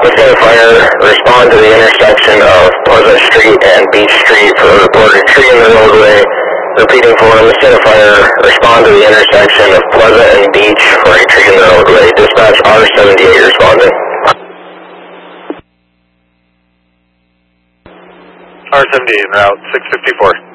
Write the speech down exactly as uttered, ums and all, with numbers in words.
Center Fire, respond to the intersection of Pleasant Street and Beach Street for a reported tree in the roadway. Repeating for Center Fire, respond to the intersection of Pleasant and Beach for a tree in the roadway. Dispatch R seventy-eight responding. R seventy-eight en route, six fifty-four.